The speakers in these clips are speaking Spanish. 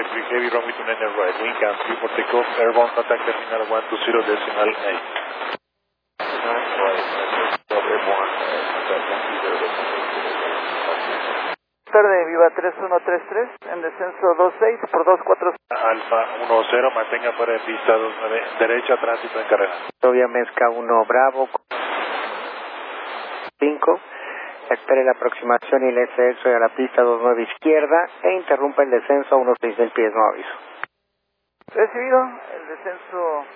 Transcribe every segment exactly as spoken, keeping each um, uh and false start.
five three Heavy, runway to nine right, wing and three for takeoff, airborne contact terminal one two zero decimal eight. Tarde, Viva tres uno tres tres, en descenso dos seis por dos cuatro. Alfa uno cero, mantenga fuera de pista dos nueve, derecha, tránsito en carrera. Victoria Mezca uno Bravo cinco, espere la aproximación y el exceso a la pista dos nueve izquierda e interrumpa el descenso a unos seis mil pies, no aviso. Recibido, el descenso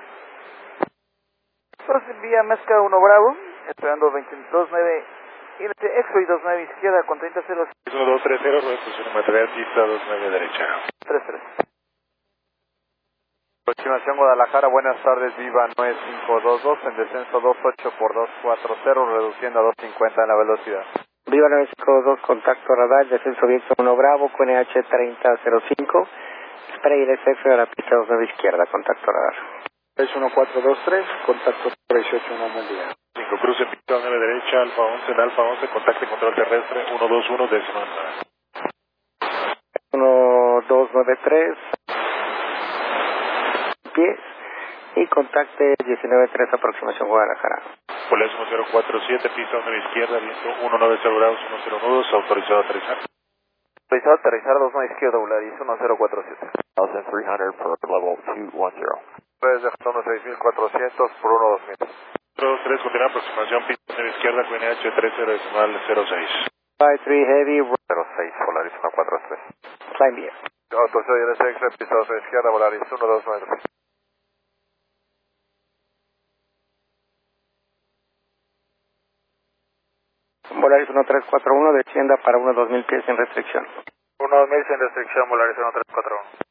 dos vía Mezca uno Bravo, esperando veintidós nueve. Y el X-Ray dos nueve izquierda con treinta ceros. uno dos tres cero, reposición material, pista dos nueve derecha. tres tres. Aproximación Guadalajara, buenas tardes, Viva nueve cinco dos dos, en descenso dos ocho por dos cuatro cero, reduciendo a dos cincuenta en la velocidad. Viva nueve cinco dos dos, contacto radar, descenso viento uno Bravo, Q N H treinta cero cinco, espera y el exceso de la pista dos nueve izquierda, contacto radar. seis uno cuatro dos tres, contacto dieciocho, una buen día. cinco, cruce pista nueve derecha, Alfa once, en Alfa once, contacte control terrestre, uno dos uno, decimal nueve. uno dos nueve tres, pies, y contacte diecinueve tres, aproximación Guadalajara. Volaris uno cero cuatro siete, pista nueve izquierda, viento uno nueve cero grados, uno cero nudos, autorizado a aterrizar. Autorizado a aterrizar dos nueve izquierda, Volaris uno cero cuatro siete. one thousand three hundred for level two one zero. Puedes dejar uno seis mil cuatrocientos por uno dos mil. dos tres, continúa aproximación, pista nueve izquierda, Q N H trece decimal cero seis. five three Heavy, cero seis, Volaris uno cuatro tres. climb here. Autorizado y el S X, pista dos nueve izquierda, Volaris uno dos nueve tres. Volaris uno tres cuatro uno, descienda para unos dos mil pies sin restricción. uno dos mil sin restricción, Volaris uno tres cuatro uno.